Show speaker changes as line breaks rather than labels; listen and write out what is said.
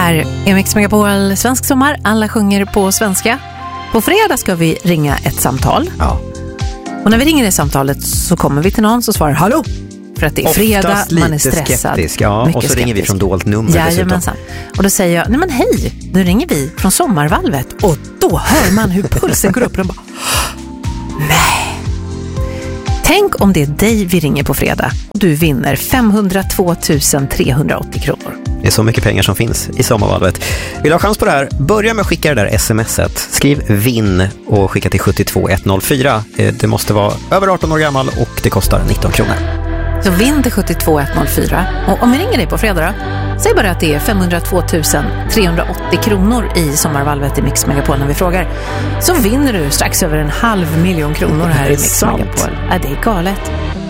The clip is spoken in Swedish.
här är Mix Megapol Svensk sommar. Alla sjunger på svenska. På fredag ska vi ringa ett samtal.
Ja.
Och när vi ringer det samtalet så kommer vi till någon som svarar hallå. För att det är fredag, man är stressad.
Skeptisk, ja. Och så ringer vi från dolt nummer.
Jajamensan. Och då säger jag, nej men hej, nu ringer vi från sommarvalvet. Och då hör man hur pulsen går upp och bara, nej. Tänk om det är dig vi ringer på fredag och du vinner 502 380 kronor.
Det är så mycket pengar som finns i sommarvalvet. Vill du ha chans på det här? Börja med att skicka det där smset. Skriv vinn och skicka till 72104. Det måste vara över 18 år gammal och det kostar 19 kronor.
Så vinn till 72104. Och om vi ringer dig på fredag då, säg bara att det är 502 380 kronor i sommarvalvet i Mix Megapol när vi frågar. Så vinner du strax över 500 000 kronor här i Mix Megapol. Ja, det är galet.